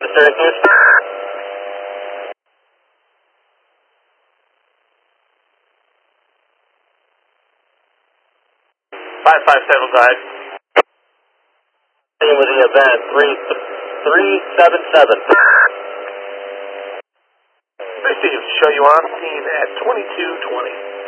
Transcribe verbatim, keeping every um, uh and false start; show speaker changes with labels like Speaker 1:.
Speaker 1: Syracuse. five five seven, go ahead. With the event, three three seven seven.
Speaker 2: Steve, show you on scene at twenty-two twenty.